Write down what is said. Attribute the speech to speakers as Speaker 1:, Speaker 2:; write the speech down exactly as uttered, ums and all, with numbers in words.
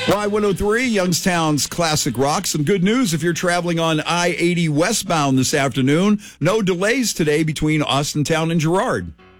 Speaker 1: Y one oh three, Youngstown's Classic Rock. Some good news if you're traveling on I eighty westbound this afternoon. No delays today between Austintown and Girard.